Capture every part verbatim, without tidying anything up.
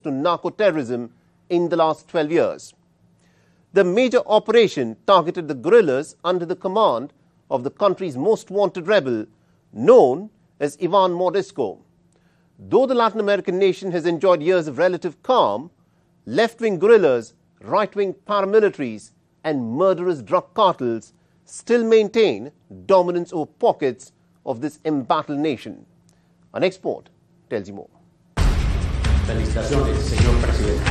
to narco-terrorism in the last twelve years. The major operation targeted the guerrillas under the command of the country's most wanted rebel, known as Ivan Mordisco. Though the Latin American nation has enjoyed years of relative calm, left-wing guerrillas, right-wing paramilitaries, and murderous drug cartels still maintain dominance over pockets of this embattled nation. Our next report tells you more. Felicitaciones, señor presidente.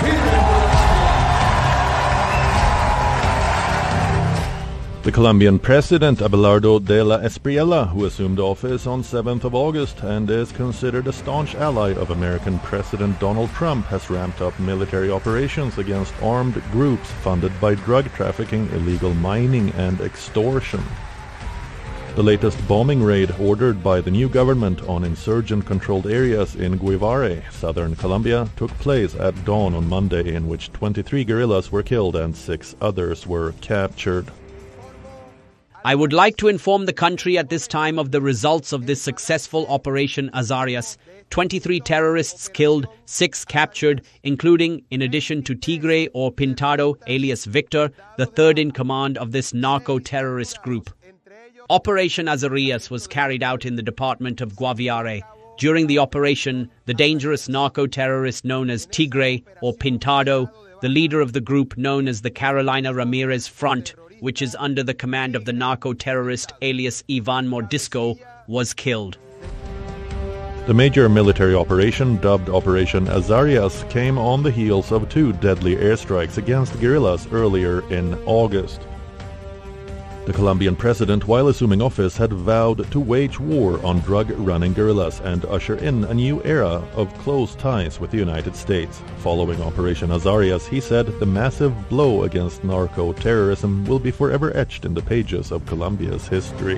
The Colombian president Abelardo de la Espriella, who assumed office on seventh of August and is considered a staunch ally of American President Donald Trump, has ramped up military operations against armed groups funded by drug trafficking, illegal mining and extortion. The latest bombing raid ordered by the new government on insurgent-controlled areas in Guivaré, southern Colombia, took place at dawn on Monday, in which twenty-three guerrillas were killed and six others were captured. I would like to inform the country at this time of the results of this successful Operation Azarias. twenty-three terrorists killed, six captured, including, in addition to Tigre or Pintado, alias Victor, the third in command of this narco-terrorist group. Operation Azarias was carried out in the department of Guaviare. During the operation, the dangerous narco-terrorist known as Tigre or Pintado, the leader of the group known as the Carolina Ramirez Front, which is under the command of the narco-terrorist alias Ivan Mordisco, was killed. The major military operation, dubbed Operation Azarias, came on the heels of two deadly airstrikes against guerrillas earlier in August. The Colombian president, while assuming office, had vowed to wage war on drug-running guerrillas and usher in a new era of close ties with the United States. Following Operation Azarias, he said the massive blow against narco-terrorism will be forever etched in the pages of Colombia's history.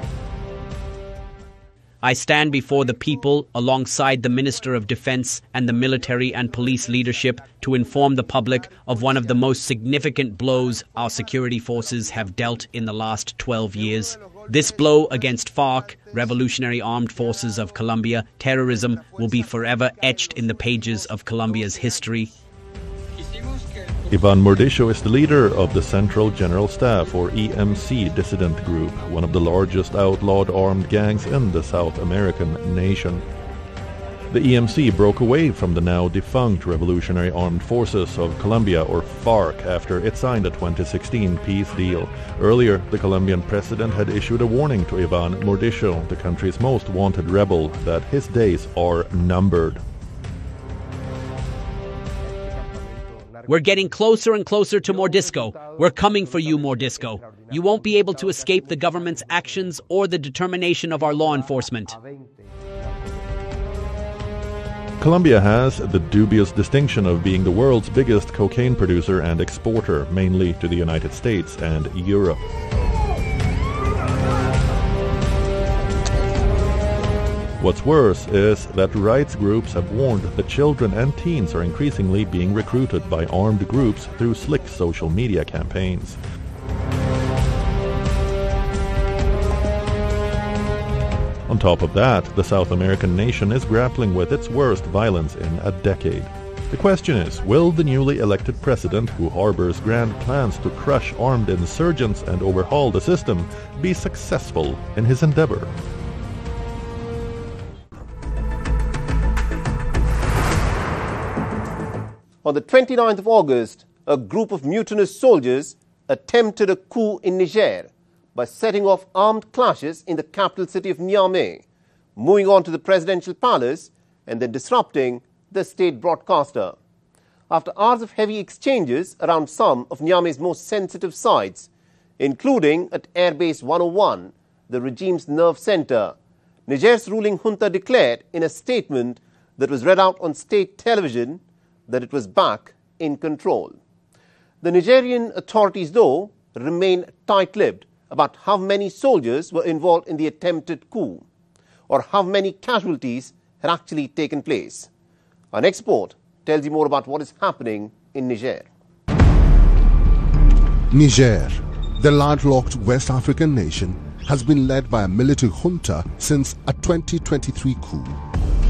I stand before the people alongside the Minister of Defense and the military and police leadership to inform the public of one of the most significant blows our security forces have dealt in the last twelve years. This blow against FARC, Revolutionary Armed Forces of Colombia, terrorism, will be forever etched in the pages of Colombia's history. Ivan Mordisco is the leader of the Central General Staff, or E M C, dissident group, one of the largest outlawed armed gangs in the South American nation. The E M C broke away from the now defunct Revolutionary Armed Forces of Colombia, or FARC, after it signed a twenty sixteen peace deal. Earlier, the Colombian president had issued a warning to Ivan Mordisco, the country's most wanted rebel, that his days are numbered. We're getting closer and closer to Mordisco. We're coming for you, Mordisco. You won't be able to escape the government's actions or the determination of our law enforcement. Colombia has the dubious distinction of being the world's biggest cocaine producer and exporter, mainly to the United States and Europe. What's worse is that rights groups have warned that children and teens are increasingly being recruited by armed groups through slick social media campaigns. On top of that, the South American nation is grappling with its worst violence in a decade. The question is, will the newly elected president, who harbors grand plans to crush armed insurgents and overhaul the system, be successful in his endeavor? On the twenty-ninth of August, a group of mutinous soldiers attempted a coup in Niger by setting off armed clashes in the capital city of Niamey, moving on to the presidential palace and then disrupting the state broadcaster. After hours of heavy exchanges around some of Niamey's most sensitive sites, including at Airbase one oh one, the regime's nerve center, Niger's ruling junta declared in a statement that was read out on state television that it was back in control. The Nigerian authorities, though, remain tight-lipped about how many soldiers were involved in the attempted coup, or how many casualties had actually taken place. Our next report tells you more about what is happening in Niger. Niger, the landlocked West African nation, has been led by a military junta since a twenty twenty-three coup.